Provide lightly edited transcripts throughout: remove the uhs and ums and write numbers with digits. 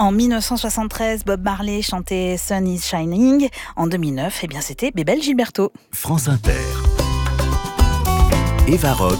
En 1973, Bob Marley chantait Sun is Shining. En 2009, eh bien, c'était Bébel Gilberto. France Inter. Eva Rock.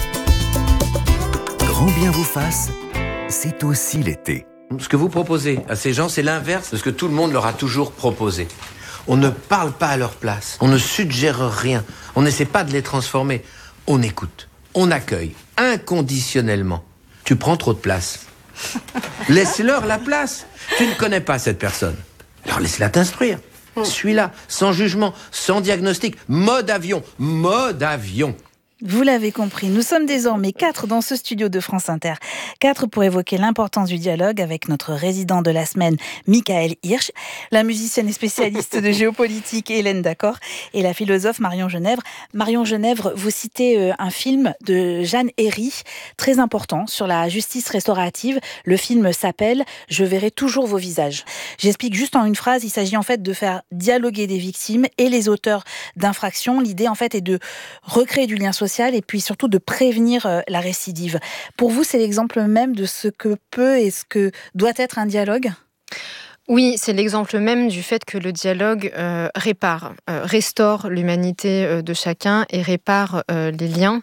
Grand bien vous fasse, c'est aussi l'été. Ce que vous proposez à ces gens, c'est l'inverse de ce que tout le monde leur a toujours proposé. On ne parle pas à leur place, on ne suggère rien, on n'essaie pas de les transformer. On écoute, on accueille, inconditionnellement. Tu prends trop de place. Laisse-leur la place. Tu ne connais pas cette personne. Alors laisse-la t'instruire. Suis-la, sans jugement, sans diagnostic. Mode avion, mode avion. Vous l'avez compris, nous sommes désormais 4 dans ce studio de France Inter. 4 pour évoquer l'importance du dialogue avec notre résident de la semaine, Michael Hirsch, la musicienne et spécialiste de géopolitique, Hélène Dacor, et la philosophe Marion Genèvre. Marion Genèvre, vous citez un film de Jeanne Herry, très important, sur la justice restaurative. Le film s'appelle « Je verrai toujours vos visages ». J'explique juste en une phrase, il s'agit en fait de faire dialoguer des victimes et les auteurs d'infractions. L'idée en fait est de recréer du lien social et puis surtout de prévenir la récidive. Pour vous, c'est l'exemple même de ce que peut et ce que doit être un dialogue ? Oui, c'est l'exemple même du fait que le dialogue restaure l'humanité de chacun et répare les liens.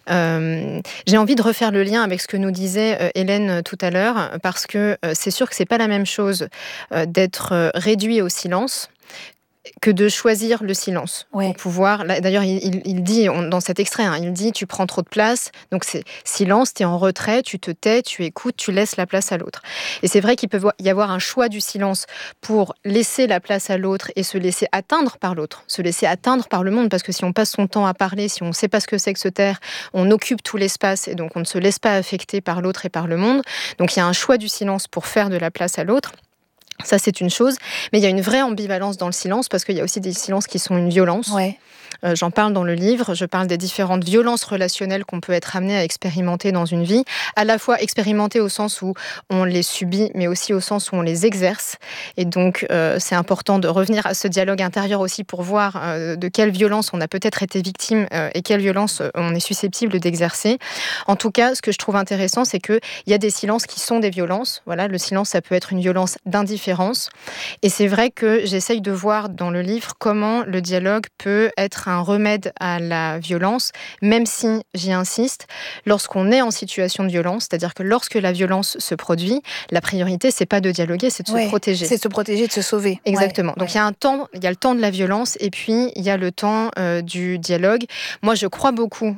J'ai envie de refaire le lien avec ce que nous disait Hélène tout à l'heure, parce que c'est sûr que c'est pas la même chose d'être réduit au silence que de choisir le silence pour pouvoir. D'ailleurs, il dit dans cet extrait, il dit tu prends trop de place, donc c'est silence, tu es en retrait, tu te tais, tu écoutes, tu laisses la place à l'autre. Et c'est vrai qu'il peut y avoir un choix du silence pour laisser la place à l'autre et se laisser atteindre par l'autre, se laisser atteindre par le monde, parce que si on passe son temps à parler, si on ne sait pas ce que c'est que se taire, on occupe tout l'espace et donc on ne se laisse pas affecter par l'autre et par le monde. Donc il y a un choix du silence pour faire de la place à l'autre. Ça, c'est une chose. Mais il y a une vraie ambivalence dans le silence, parce qu'il y a aussi des silences qui sont une violence. J'en parle dans le livre. Je parle des différentes violences relationnelles qu'on peut être amené à expérimenter dans une vie. À la fois expérimenter au sens où on les subit, mais aussi au sens où on les exerce. Et donc, c'est important de revenir à ce dialogue intérieur aussi pour voir de quelle violence on a peut-être été victime et quelle violence on est susceptible d'exercer. En tout cas, ce que je trouve intéressant, c'est qu'il y a des silences qui sont des violences. Voilà, le silence, ça peut être une violence d'indifférence. Et c'est vrai que j'essaye de voir dans le livre comment le dialogue peut être un remède à la violence, même si, j'y insiste, lorsqu'on est en situation de violence, c'est-à-dire que lorsque la violence se produit, la priorité, c'est pas de dialoguer, c'est de se protéger. C'est de se protéger, de se sauver. Exactement. Donc il y a un temps, il y a le temps de la violence et puis il y a le temps du dialogue. Moi, je crois beaucoup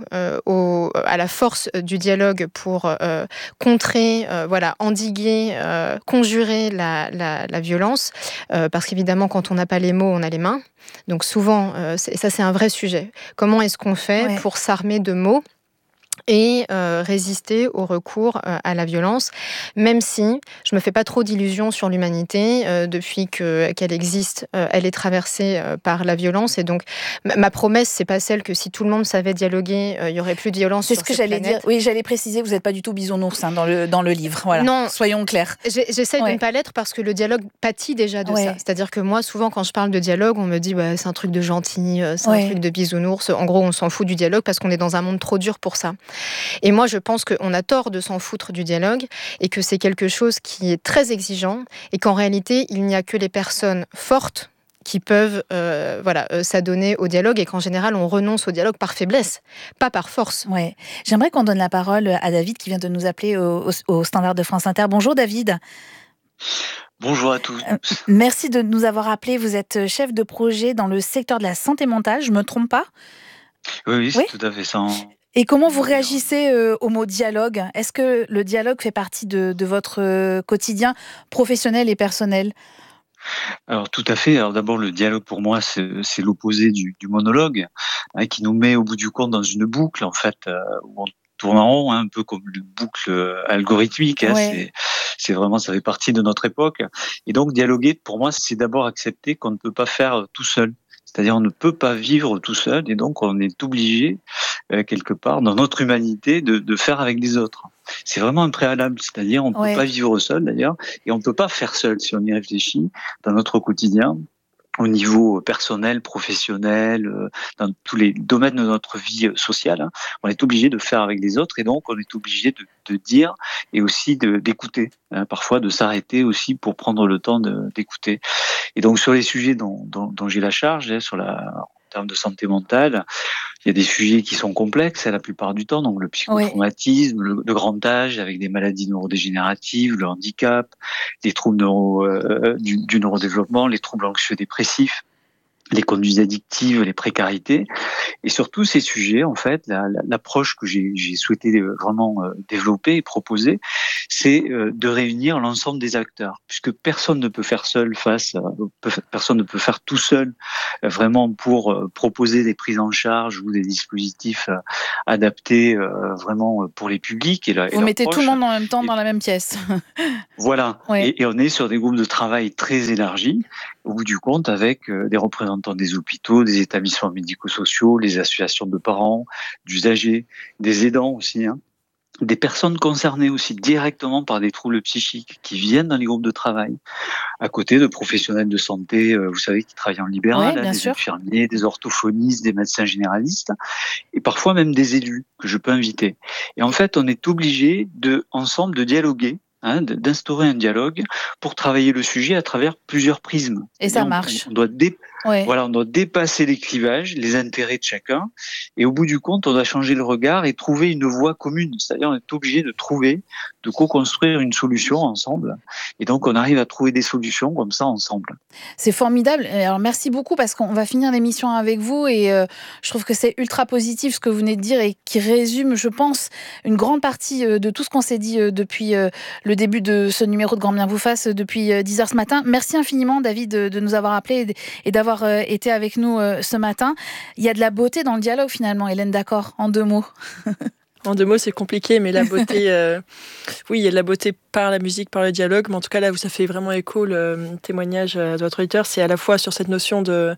à la force du dialogue pour contrer, endiguer, conjurer la violence, parce qu'évidemment, quand on n'a pas les mots, on a les mains. Donc souvent, ça c'est un vrai sujet. Comment est-ce qu'on fait pour s'armer de mots et résister au recours à la violence, même si je me fais pas trop d'illusions sur l'humanité. Depuis qu'elle existe, elle est traversée par la violence, et donc ma promesse, c'est pas celle que si tout le monde savait dialoguer, il y aurait plus de violence sur cette planète. C'est ce que j'allais dire. Oui, j'allais préciser, vous n'êtes pas du tout bisounours dans le livre. Voilà. Non, soyons clairs. J'essaie de ne pas l'être, parce que le dialogue pâtit déjà de ça. C'est-à-dire que moi, souvent, quand je parle de dialogue, on me dit c'est un truc de gentil, c'est un truc de bisounours. En gros, on s'en fout du dialogue parce qu'on est dans un monde trop dur pour ça. Et moi, je pense qu'on a tort de s'en foutre du dialogue et que c'est quelque chose qui est très exigeant et qu'en réalité, il n'y a que les personnes fortes qui peuvent s'adonner au dialogue, et qu'en général, on renonce au dialogue par faiblesse, pas par force. J'aimerais qu'on donne la parole à David qui vient de nous appeler au standard de France Inter. Bonjour David. Bonjour à tous. Merci de nous avoir appelés. Vous êtes chef de projet dans le secteur de la santé mentale, je ne me trompe pas ? Oui, c'est tout à fait ça. Et comment vous réagissez au mot dialogue ? Est-ce que le dialogue fait partie de votre quotidien professionnel et personnel ? Alors tout à fait. Alors d'abord, le dialogue pour moi, c'est l'opposé du monologue, qui nous met au bout du compte dans une boucle, en fait, où on tourne en rond, un peu comme une boucle algorithmique. C'est vraiment, ça fait partie de notre époque. Et donc dialoguer, pour moi, c'est d'abord accepter qu'on ne peut pas faire tout seul. C'est-à-dire on ne peut pas vivre tout seul, et donc on est obligé, quelque part, dans notre humanité, de faire avec les autres. C'est vraiment un préalable, c'est-à-dire on ne peut pas vivre seul d'ailleurs, et on ne peut pas faire seul si on y réfléchit dans notre quotidien. au niveau personnel, professionnel, dans tous les domaines de notre vie sociale. On est obligé de faire avec les autres et donc on est obligé de dire et aussi d'écouter, parfois de s'arrêter aussi pour prendre le temps d'écouter. Et donc sur les sujets dont j'ai la charge, en termes de santé mentale, il y a des sujets qui sont complexes la plupart du temps, donc le psychotraumatisme, le grand âge avec des maladies neurodégénératives, le handicap, les troubles du neurodéveloppement, les troubles anxieux dépressifs, les conduites addictives, les précarités. Et sur tous ces sujets, en fait, l'approche que j'ai souhaité vraiment développer et proposer, c'est de réunir l'ensemble des acteurs, puisque personne ne peut faire personne ne peut faire tout seul, vraiment pour proposer des prises en charge ou des dispositifs adaptés vraiment pour les publics. Vous mettez tout le monde en même temps dans la même pièce. Voilà. Et on est sur des groupes de travail très élargis, au bout du compte, avec des représentants des hôpitaux, des établissements médico-sociaux, les associations de parents, d'usagers, des aidants aussi, des personnes concernées aussi directement par des troubles psychiques qui viennent dans les groupes de travail, à côté de professionnels de santé, vous savez, qui travaillent en libéral, des infirmiers, des orthophonistes, des médecins généralistes, et parfois même des élus que je peux inviter. Et en fait, on est obligé ensemble de dialoguer, d'instaurer un dialogue pour travailler le sujet à travers plusieurs prismes. Et ça marche. On doit on doit dépasser les clivages, les intérêts de chacun, et au bout du compte, on doit changer le regard et trouver une voie commune. C'est-à-dire, on est obligé de co-construire une solution ensemble. Et donc, on arrive à trouver des solutions comme ça ensemble. C'est formidable. Alors, merci beaucoup parce qu'on va finir l'émission avec vous et je trouve que c'est ultra positif ce que vous venez de dire et qui résume, je pense, une grande partie de tout ce qu'on s'est dit depuis le début de ce numéro de Grand Bien vous fasse depuis 10h ce matin. Merci infiniment, David, de nous avoir appelés et d'avoir été avec nous ce matin. Il y a de la beauté dans le dialogue finalement, Hélène Daccor, en 2 mots. En 2 mots, c'est compliqué, mais la beauté, oui, il y a de la beauté par la musique, par le dialogue, mais en tout cas là où ça fait vraiment écho le témoignage de votre auditeur, c'est à la fois sur cette notion de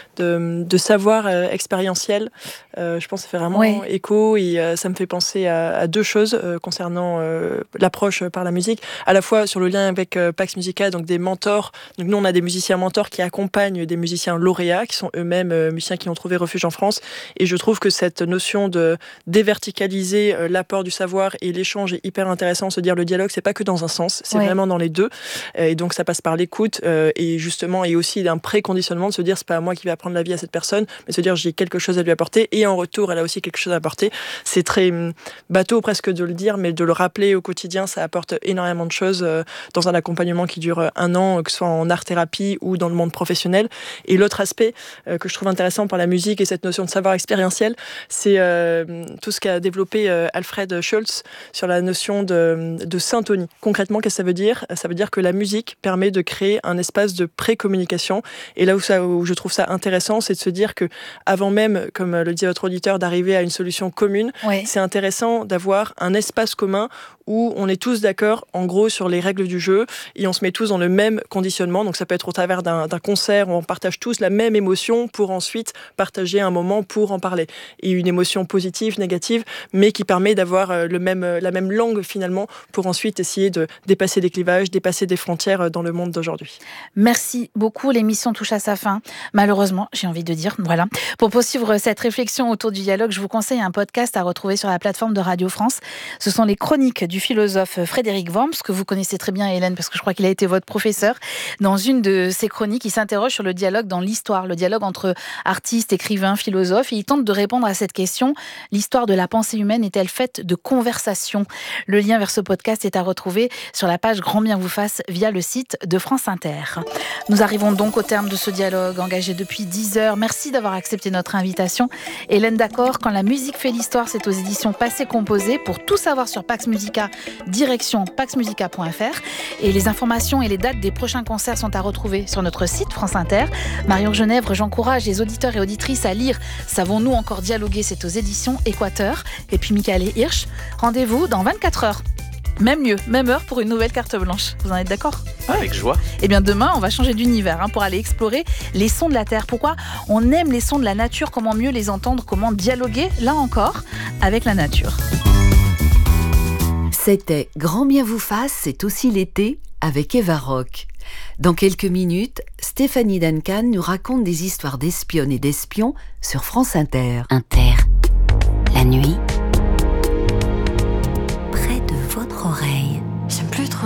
savoir expérientiel. Je pense que ça fait vraiment écho et ça me fait penser à 2 choses concernant l'approche par la musique, à la fois sur le lien avec Pax Musica, donc des mentors. Donc nous, on a des musiciens mentors qui accompagnent des musiciens lauréats, qui sont eux-mêmes musiciens qui ont trouvé refuge en France, et je trouve que cette notion de déverticaliser l'apport du savoir et l'échange est hyper intéressant. Se dire le dialogue, c'est pas que dans un sens, c'est vraiment dans les deux. Et donc ça passe par l'écoute et justement et aussi d'un préconditionnement de se dire c'est pas moi qui vais apprendre la vie à cette personne, mais se dire j'ai quelque chose à lui apporter et en retour elle a aussi quelque chose à apporter. C'est très bateau presque de le dire, mais de le rappeler au quotidien, ça apporte énormément de choses dans un accompagnement qui dure 1 an, que ce soit en art-thérapie ou dans le monde professionnel. Et l'autre aspect que je trouve intéressant par la musique et cette notion de savoir expérientiel, c'est tout ce qu'a développé Alfred Schultz sur la notion de syntonie. Concrètement, qu'est-ce que ça veut dire ? Ça veut dire que la musique permet de créer un espace de pré-communication. Et là où je trouve ça intéressant, c'est de se dire que avant même, comme le dit votre auditeur, d'arriver à une solution commune, c'est intéressant d'avoir un espace commun où on est tous d'accord, en gros, sur les règles du jeu et on se met tous dans le même conditionnement. Donc ça peut être au travers d'un concert où on partage tous la même émotion pour ensuite partager un moment pour en parler. Et une émotion positive, négative, mais qui permet d'avoir la même langue finalement pour ensuite essayer de dépasser des clivages, dépasser des frontières dans le monde d'aujourd'hui. Merci beaucoup. L'émission touche à sa fin. Malheureusement, j'ai envie de dire, voilà. Pour poursuivre cette réflexion autour du dialogue, je vous conseille un podcast à retrouver sur la plateforme de Radio France. Ce sont les chroniques du philosophe Frédéric Worms, que vous connaissez très bien, Hélène, parce que je crois qu'il a été votre professeur. Dans une de ses chroniques, il s'interroge sur le dialogue dans l'histoire, le dialogue entre artistes, écrivains, philosophes, et il tente de répondre à cette question. L'histoire de la pensée humaine est-elle faite de conversation ? Le lien vers ce podcast est à retrouver sur la page Grand Bien vous fasse via le site de France Inter. Nous arrivons donc au terme de ce dialogue engagé depuis 10 heures. Merci d'avoir accepté notre invitation. Hélène Daccor, Quand la musique fait l'histoire, c'est aux éditions Passé Composé. Pour tout savoir sur Pax Musica, direction paxmusica.fr. Et les informations et les dates des prochains concerts sont à retrouver sur notre site France Inter. Marion Genèvre, j'encourage les auditeurs et auditrices à lire Savons-nous encore dialoguer ? C'est aux éditions Équateur. Et puis Michael Hirsch, rendez-vous dans 24 heures. Même lieu, même heure pour une nouvelle carte blanche. Vous en êtes d'accord ? Avec joie. Eh bien demain, on va changer d'univers pour aller explorer les sons de la Terre. Pourquoi on aime les sons de la nature ? Comment mieux les entendre ? Comment dialoguer, là encore, avec la nature ? C'était Grand Bien vous fasse, c'est aussi l'été avec Eva Rock Dans quelques minutes, Stéphanie Duncan nous raconte des histoires d'espionnes et d'espions sur France Inter. Inter, la nuit,